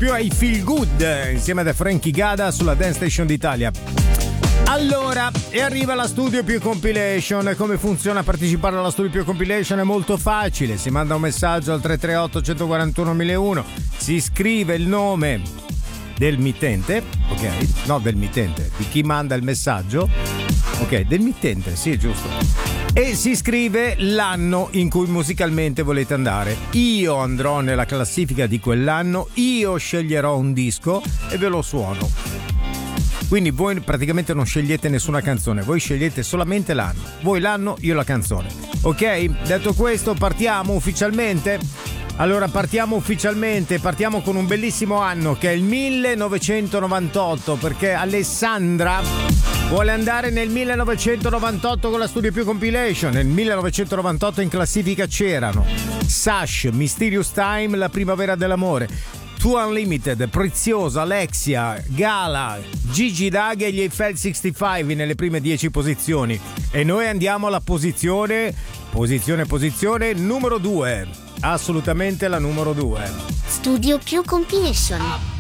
più ai Feel Good insieme a Frankie Gada sulla Dance Station d'Italia. Allora, e arriva la Studio Più Compilation. Come funziona a partecipare alla Studio Più Compilation? È molto facile, si manda un messaggio al 338 141 1001, si scrive il nome del mittente, ok? No, del mittente, di chi manda il messaggio, ok? Del mittente, sì, giusto. E si scrive l'anno in cui musicalmente volete andare. Io andrò nella classifica di quell'anno, io sceglierò un disco e ve lo suono. Quindi voi praticamente non scegliete nessuna canzone, voi scegliete solamente l'anno. Voi l'anno, io la canzone. Ok? Detto questo, partiamo ufficialmente? Allora partiamo con un bellissimo anno che è il 1998, perché Alessandra vuole andare nel 1998 con la Studio Più Compilation. Nel 1998 in classifica c'erano Sash, Mysterious Time, La Primavera dell'Amore, Too Unlimited, Preziosa, Alexia, Gala, Gigi D'Aghe e gli Eiffel 65 nelle prime 10 posizioni. E noi andiamo alla posizione numero 2. Assolutamente la numero 2. Studio Più Compilation.